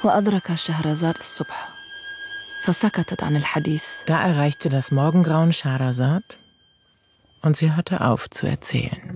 وأدرك شهرزاد الصبح فسكتت عن الحديث. Da erreichte das Morgengrauen Schehersad und sie hörte auf zu erzählen.